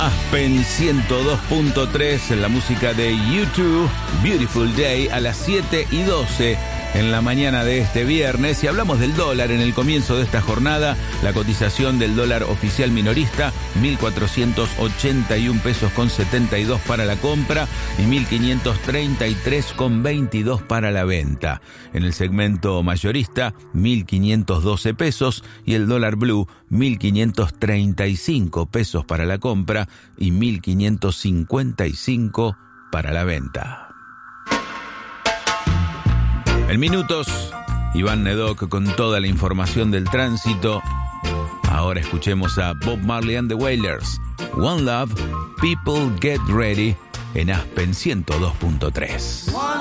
Aspen 102.3, en la música de U2, Beautiful Day, a las 7:12 en la mañana de este viernes. Y hablamos del dólar en el comienzo de esta jornada. La cotización del dólar oficial minorista, 1.481 pesos con 72 para la compra y 1.533 con 22 para la venta. En el segmento mayorista, 1.512 pesos y el dólar blue, 1.535 pesos para la compra y 1.555 para la venta. En minutos, Iván Nedoc con toda la información del tránsito. Ahora escuchemos a Bob Marley and the Wailers. One Love, People Get Ready, en Aspen 102.3.